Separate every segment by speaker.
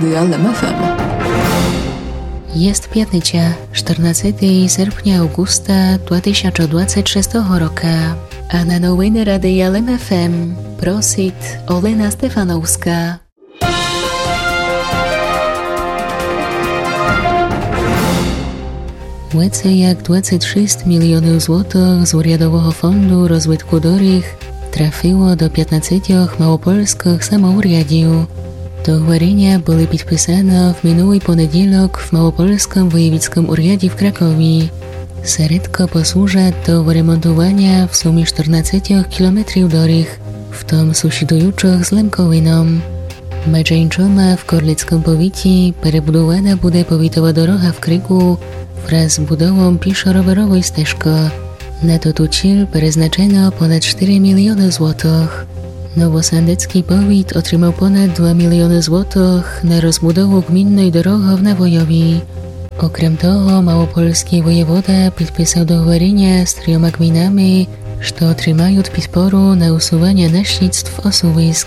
Speaker 1: Dialem FM.
Speaker 2: Jest pятниця, 14 серпня-августа 2026 року, а на новини Радіо ЛМФМ просить Олена Стефановська. Więcej jak 26 milionów złotych z Urządowego Fondu Rozwitku Dróg trafiło do 15 małopolskich samourядів. Dohovorenia były podpisane w minulý poniedziałek w Małopolskim Wojewódzkim Urządzie w Krakowie. Środki posłużą do wyremontowania w sumie 14 km dróg, w tym sąsiadujących z Lemkowiną. Między w Korlickim powiecie przebudowana będzie powiatowa droga w Krygu wraz z budową pieszo-rowerowej ścieżki. Na to cel przeznaczono ponad 4 miliony złotych. Nowosądecki powiat otrzymał ponad 2 miliony złotych na rozbudowę gminnej drogi w Nawojowie. Okrem toho małopolski wojewoda podpisał dohovorenia z 3 gminami, że otrzymają podporu na usuwanie następstw osuwisk.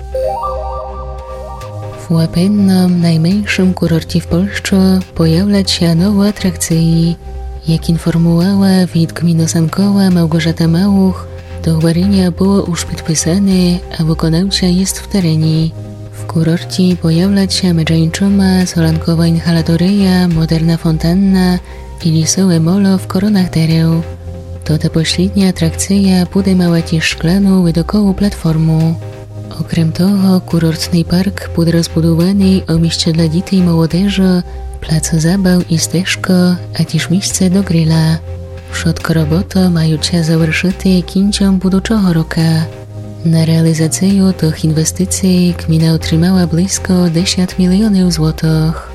Speaker 2: W Łapennom, najmniejszym kurorcie w Polsce, pojawiła się nowa atrakcja. Jak informowała gminosankowa Małgorzata Małuch, dohovorenia było już podpisane, a wykonawca jest w terenie. W kurorcie pojawiła się między solankowa inhalatoryja, moderna fontanna i lisowe molo w koronach derew. Ta pośrednia atrakcja będzie miała też szklaną, wydokową platformę. Okrem toho, kurortny park będzie rozbudowany o miejsce dla dzieci i młodzieży, plac zabaw i ścieżka, a też miejsce do grilla. Wszystko roboty mają się zakończyć końcem budżetu roku. Na realizację tych inwestycji gmina otrzymała blisko 10 milionów złotych.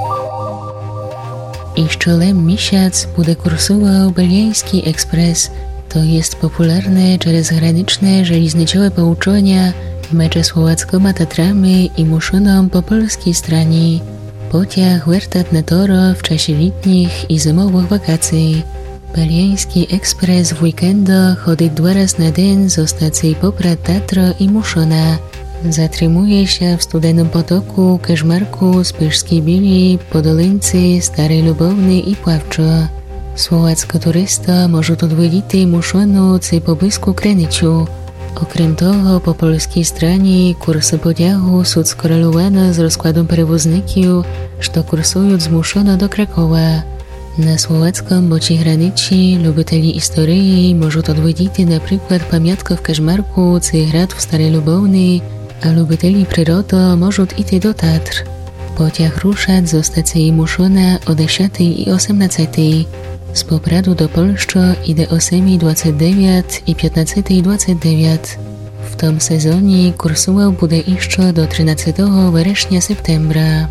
Speaker 2: Jeszcze miesiąc będzie kursował Beliejski Ekspres, to jest popularne czerezgraniczne żelaznicowe połączenie między Słowackimi Tatrami i Muszyną po polskiej stronie. Pociąg wierta na toro w czasie letnich i zimowych wakacji. Beliejski Ekspres w weekendy chodzi 2 razy na dzień ze stacji Poprad Tatro i Muszyna. Zatrzymuje się w Studenym Potoku, Keżmarku, Spišskej Bili, Podolince, Starej Lubowny i Pławczo. Słowacki turysta może odwiedzić Muszynę czy poblisku Kryniczu. Okrem toho, po polskiej stronie kursy pociągu są skorelowane z rozkładem przewozników, że kursują z Muszyny do Krakowa. Na słowackim bocie granicy lubiteli historii mogą odwiedzić na przykład pamiątkę w Keżmarku czy hrad w Starej Lubowni, a lubiteli przyrody mogą iść do Tatr. Pociąg rusza ze stacji Muszyna o 10 i 18. Z Popradu do Polszczy idzie o 7:29 i 15:29. W tym sezonie kursował będzie jeszcze do 13 września-septembra.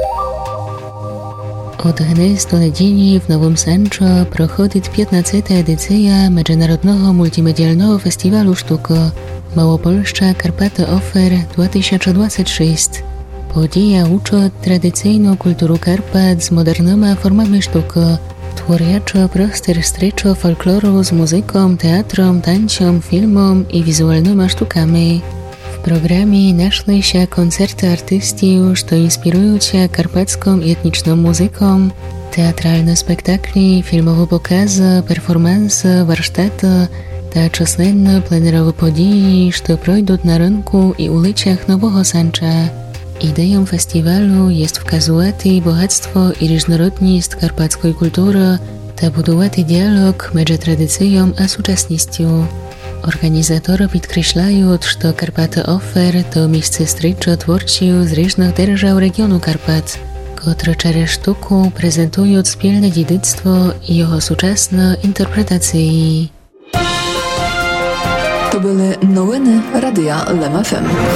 Speaker 2: Od dnes do niedzieli w Nowym Sączu prochodzi 15. edycja Międzynarodowego Multimedialnego Festiwalu Sztuki Małopolska Karpaty Offer 2026. Podія uczy tradycyjną kulturę Karpat z modernymi formami sztuki, tworząc prostor wstrzeczu folkloru z muzyką, teatrem, tańcem, filmem i wizualnymi sztukami. W programie znajdą się koncerty artystów, które inspirują się karpacką i etniczną muzyką, teatralne spektakle, filmowe pokazy, performanse, warsztaty, a czasem plenerowe podії, które przejdą na rynku i ulicach Nowego Sącza. Ideą festiwalu jest wskazywać bogactwo i różnorodność karpackiej kultury, ta budować dialog między tradycją a współczesnością. Organizatorzy podkreślają, że Karpaty Offer to miejsce styczu twórców z różnych держав regionu Karpat, które через sztukę prezentują wspólne dziedzictwo i jego współczesne interpretacje.
Speaker 1: To były nowiny Radia LMFM.